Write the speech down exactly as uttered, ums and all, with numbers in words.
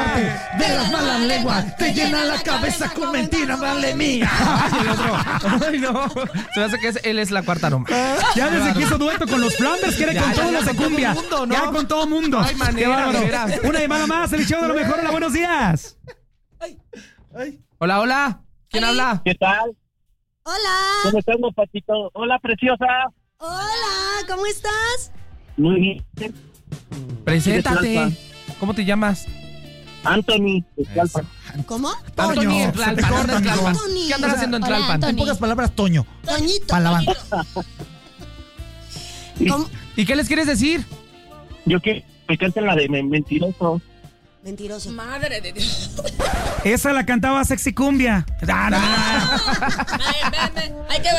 escape de las malas lenguas. Te llena la cabeza con mentiras, vale mía. Ay, el otro. Ay, no. Se me hace que es, él es la cuarta nomás. Ya desde que hizo dueto con los Flanders, quiere Ya, con ya, toda ya, la con todo cumbia. mundo, ¿no? Ya con todo mundo. Ay, manera, Qué bárbaro. de veras. Una llamada más, el show de lo mejor. Hola, buenos días. Hola, hola. ¿Quién Ay. habla? ¿Qué tal? Hola. ¿Cómo estamos, Patito? Hola, preciosa. Hola, ¿cómo estás? Muy bien. Preséntate. Tlalpan. ¿Cómo te llamas? Anthony. de Tlalpan. ¿Cómo? Anthony en se te Tlalpan. corta, ¿Dónde es Tlalpan? amigo. ¿Qué andas O sea, haciendo en hola, Tlalpan? Anthony. En pocas palabras, Toño. Toñito. Para la banda. ¿Cómo? ¿Y qué les quieres decir? Yo que me canten la de me- mentiroso. Mentiroso. Madre de Dios. Esa la cantaba Sexy Cumbia. Ah, no, no, no. Ay, ven, ven. Hay que